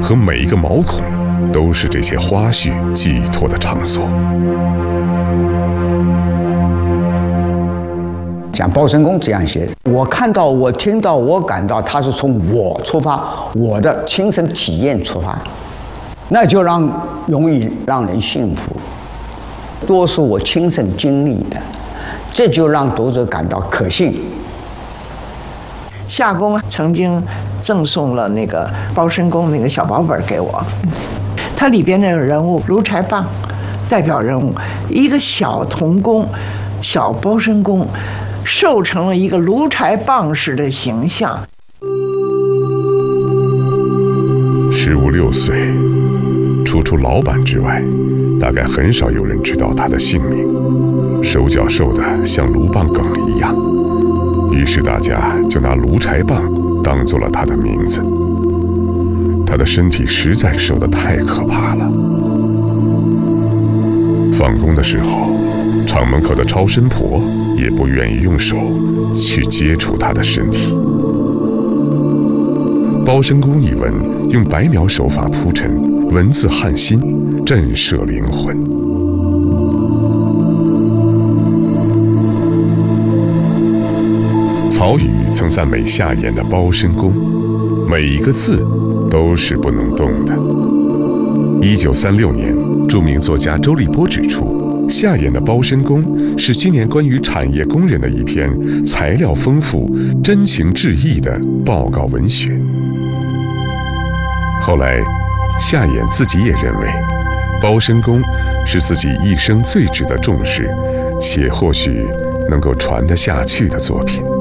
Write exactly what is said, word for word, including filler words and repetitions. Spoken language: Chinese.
和每一个毛孔，都是这些花絮寄托的场所。 像包身公这样写，我看到、我听到、我感到，他是从我出发，我的亲身体验出发，那就让容易让人信服。多是我亲身经历的，这就让读者感到可信。 夏公曾经赠送了那个包身公那个小宝本给我，它里边那个人物卢柴棒，代表人物，一个小童工、小包身公，瘦成了一个卢柴棒式的形象。 十五六岁，除除老板之外，大概很少有人知道他的姓名，手脚瘦得像卢棒梗一样。于是大家就拿卢柴棒当做了他的名字。他的身体实在瘦得太可怕了。放工的时候，厂门口的超身婆也不愿意用手去接触他的身体。包身公一文用白描手法铺陈，文字撼心，震慑灵魂。曹禺曾赞美夏衍的包身公，每一个字都是不能动的。一九三六年，著名作家周立波指出，夏衍的包身公是今年关于产业工人的一篇材料丰富、真情致意的报告文学。后来，夏衍自己也认为，包身公是自己一生最值得重视，且或许能够传得下去的作品。